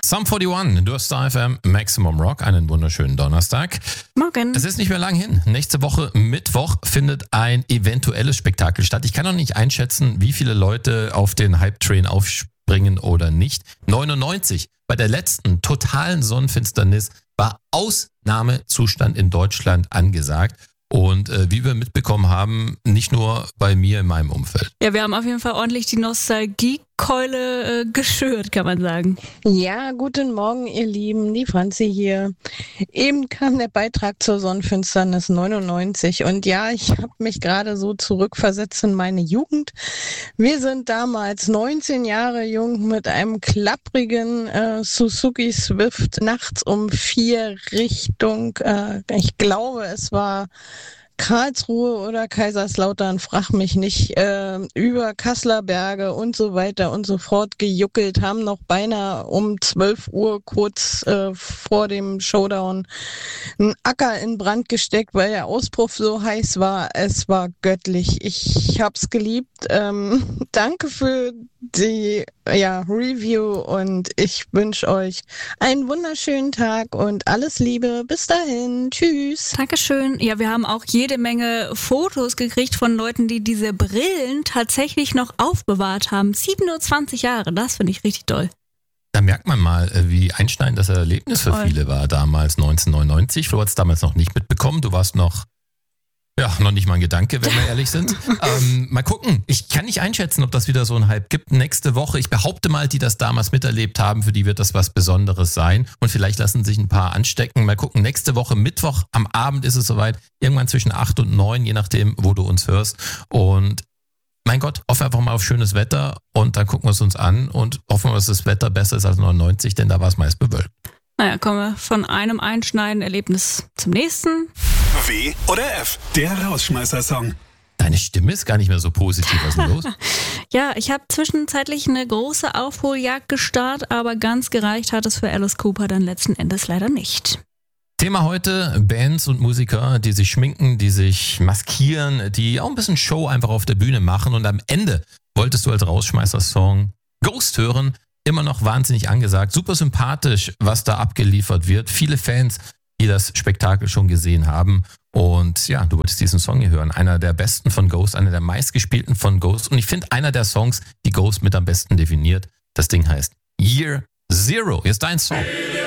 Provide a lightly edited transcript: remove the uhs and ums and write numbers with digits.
Sum 41, du hast Star FM Maximum Rock, einen wunderschönen Donnerstag. Morgen. Es ist nicht mehr lang hin. Nächste Woche Mittwoch findet ein eventuelles Spektakel statt. Ich kann noch nicht einschätzen, wie viele Leute auf den Hype-Train aufspringen oder nicht. 99. Bei der letzten totalen Sonnenfinsternis war Ausnahmezustand in Deutschland angesagt. Und wie wir mitbekommen haben, nicht nur bei mir in meinem Umfeld. Ja, wir haben auf jeden Fall ordentlich die Nostalgiekeule geschürt, kann man sagen. Ja, guten Morgen, ihr Lieben, die Franzi hier. Eben kam der Beitrag zur Sonnenfinsternis 99 und ja, ich habe mich gerade so zurückversetzt in meine Jugend. Wir sind damals 19 Jahre jung mit einem klapprigen Suzuki Swift nachts um 4 Richtung, ich glaube, es war Karlsruhe oder Kaiserslautern, frag mich nicht, über Kasseler Berge und so weiter und so fort gejuckelt, haben noch beinahe um 12 Uhr kurz vor dem Showdown einen Acker in Brand gesteckt, weil der Auspuff so heiß war. Es war göttlich. Ich hab's geliebt. Danke für die Review und ich wünsche euch einen wunderschönen Tag und alles Liebe. Bis dahin. Tschüss. Dankeschön. Ja, wir haben auch jede Menge Fotos gekriegt von Leuten, die diese Brillen tatsächlich noch aufbewahrt haben. 27 Jahre, das finde ich richtig toll. Da merkt man mal, wie einschneidend das Erlebnis für viele war damals 1999. Du hast es damals noch nicht mitbekommen. Du warst noch nicht mal ein Gedanke, wenn wir ehrlich sind. Mal gucken. Ich kann nicht einschätzen, ob das wieder so einen Hype gibt nächste Woche. Ich behaupte mal, die das damals miterlebt haben, für die wird das was Besonderes sein. Und vielleicht lassen sich ein paar anstecken. Mal gucken. Nächste Woche Mittwoch am Abend ist es soweit. Irgendwann zwischen 8 und 9, je nachdem, wo du uns hörst. Und mein Gott, hoffe einfach mal auf schönes Wetter und dann gucken wir es uns an und hoffen, dass das Wetter besser ist als 99, denn da war es meist bewölkt. Naja, kommen wir von einem einschneidenden Erlebnis zum nächsten. W oder F, der Rausschmeißer-Song. Deine Stimme ist gar nicht mehr so positiv. Was ist denn los? Ja, ich habe zwischenzeitlich eine große Aufholjagd gestartet, aber ganz gereicht hat es für Alice Cooper dann letzten Endes leider nicht. Thema heute, Bands und Musiker, die sich schminken, die sich maskieren, die auch ein bisschen Show einfach auf der Bühne machen und am Ende wolltest du als Rausschmeißer-Song Ghost hören, immer noch wahnsinnig angesagt, super sympathisch, was da abgeliefert wird, viele Fans, die das Spektakel schon gesehen haben und ja, du wolltest diesen Song hier hören, einer der besten von Ghost, einer der meistgespielten von Ghost und ich finde einer der Songs, die Ghost mit am besten definiert, das Ding heißt Year Zero, hier ist dein Song.